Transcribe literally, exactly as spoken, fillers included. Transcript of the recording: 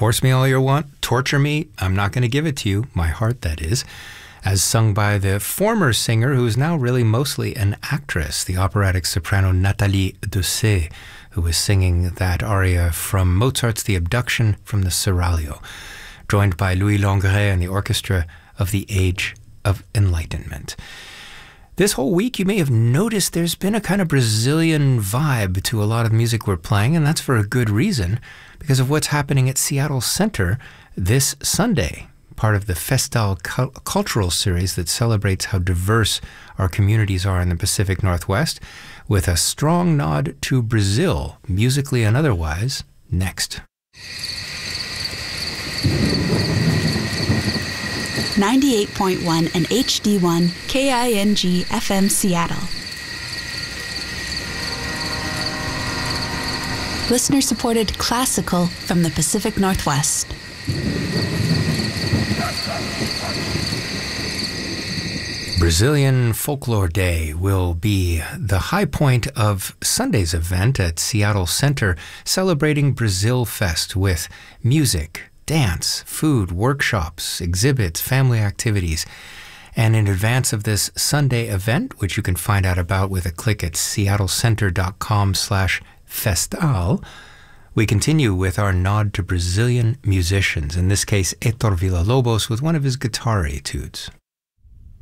Force me all you want, torture me, I'm not going to give it to you, my heart that is, as sung by the former singer who is now really mostly an actress, the operatic soprano Nathalie Dessay, who was singing that aria from Mozart's The Abduction from the Seraglio, joined by Louis Langret and the orchestra of the Age of Enlightenment. This whole week, you may have noticed there's been a kind of Brazilian vibe to a lot of music we're playing, and that's for a good reason, because of what's happening at Seattle Center this Sunday, part of the Festal Cultural Series that celebrates how diverse our communities are in the Pacific Northwest, with a strong nod to Brazil, musically and otherwise, next. ninety-eight point one and H D one K I N G F M Seattle. Listener-supported classical from the Pacific Northwest. Brazilian Folklore Day will be the high point of Sunday's event at Seattle Center, celebrating Brazil Fest with music, dance, food, workshops, exhibits, family activities. And in advance of this Sunday event, which you can find out about with a click at seattlecenter.com slash festal, we continue with our nod to Brazilian musicians, in this case Héctor Villa-Lobos with one of his guitar etudes.